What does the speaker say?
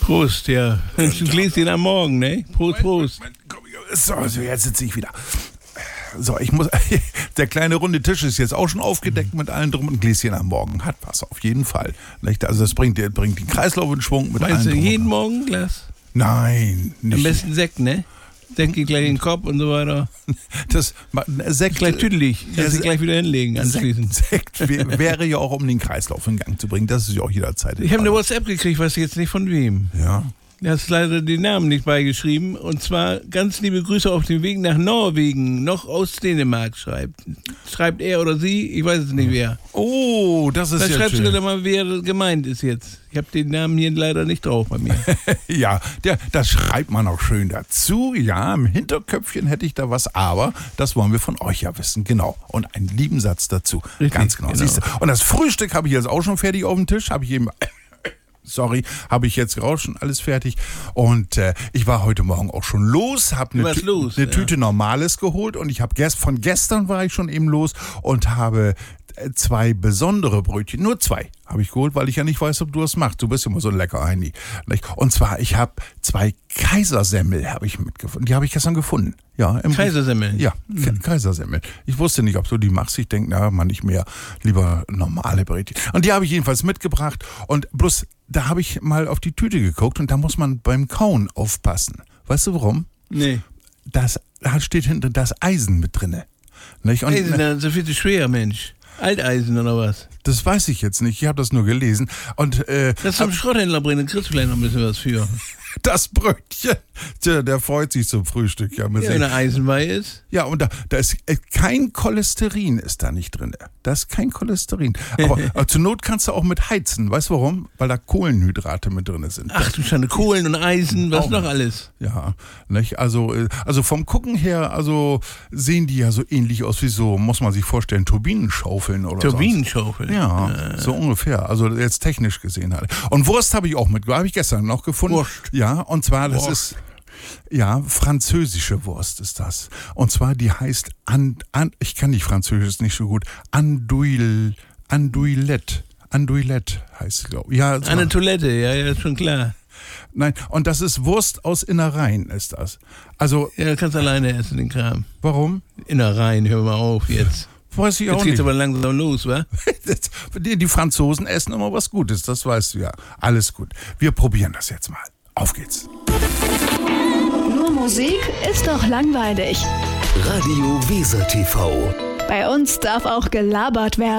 Prost, ja. Ein Gläschen am Morgen, ne? Prost. So, jetzt sitze ich wieder. So, der kleine runde Tisch ist jetzt auch schon aufgedeckt mit allen drum und Gläschen am Morgen. Hat was, auf jeden Fall. Also das bringt den Kreislauf in Schwung mit allen Meinst du drum. jeden Morgen ein Glas? Nein, nicht. Am besten Sekt, ne? Sekt geht gleich in den Kopf und so weiter. Sekt gleich tüdelig. Kannst du gleich wieder hinlegen anschließend. Sekt wäre ja auch, um den Kreislauf in Gang zu bringen. Das ist ja auch jederzeit. Ich habe eine WhatsApp gekriegt, weiß jetzt nicht von wem. Ja. Du hast leider den Namen nicht beigeschrieben. Und zwar ganz liebe Grüße auf dem Weg nach Norwegen, noch aus Dänemark schreibt er oder sie, ich weiß es nicht wer. Oh, das ist Dann ja schreibst schön. du doch mal, wer gemeint ist jetzt. Ich habe den Namen hier leider nicht drauf bei mir. Ja, das schreibt man auch schön dazu. Ja, im Hinterköpfchen hätte ich da was, aber das wollen wir von euch ja wissen. Genau. Und einen lieben Satz dazu. Richtig, Ganz genau. genau. Siehst du? Und das Frühstück habe ich jetzt auch schon fertig auf dem Tisch. Habe ich jetzt auch schon alles fertig. Und ich war heute Morgen auch schon los, habe eine Tüte Normales geholt und ich habe von gestern war ich schon eben los und habe 2 besondere Brötchen, nur 2 habe ich geholt, weil ich ja nicht weiß, ob du das machst. Du bist immer so lecker, Heini. Und zwar, ich habe 2 Kaisersemmel habe ich mitgefunden. Die habe ich gestern gefunden. Ja, Kaisersemmeln? Ja, Kaisersemmel. Ich wusste nicht, ob du die machst. Ich denke, mal nicht mehr. Lieber normale Brötchen. Und die habe ich jedenfalls mitgebracht. Und bloß, da habe ich mal auf die Tüte geguckt und da muss man beim Kauen aufpassen. Weißt du warum? Nee. Da steht hinten das Eisen mit drinne. Nicht? Und, Eisen, das ist viel zu schwer, Mensch. Alteisen oder was? Das weiß ich jetzt nicht. Ich habe das nur gelesen. Und, das zum Schrotthändler bringen, dann kriegst du vielleicht noch ein bisschen was für. Das Brötchen, der freut sich zum Frühstück. Ja, wenn er eisenweih ist. Ja, und da ist kein Cholesterin ist da nicht drin. Da ist kein Cholesterin. Aber zur Not kannst du auch mit heizen. Weißt du warum? Weil da Kohlenhydrate mit drin sind. Ach du Schande, Kohlen und Eisen, was noch alles? Ja, nicht? Also vom Gucken her, sehen die ja so ähnlich aus wie so, muss man sich vorstellen, Turbinenschaufeln oder so. Turbinenschaufeln? Ja, so ungefähr. Also jetzt technisch gesehen halt. Und Wurst habe ich auch habe ich gestern noch gefunden. Wurst. Ja, und zwar, das ist, französische Wurst ist das. Und zwar, die heißt, ich kann nicht Französisch, nicht so gut, Andouillette heißt sie, glaube ich. Ja, eine Toilette, ja, schon klar. Nein, und das ist Wurst aus Innereien, ist das. Also. Ja, kannst alleine essen, den Kram. Warum? Innereien, hör mal auf jetzt. Weiß ich auch jetzt nicht. geht's aber langsam los, wa? Die Franzosen essen immer was Gutes, das weißt du ja. Alles gut. Wir probieren das jetzt mal. Auf geht's. Nur Musik ist doch langweilig. Radio Weser TV. Bei uns darf auch gelabert werden.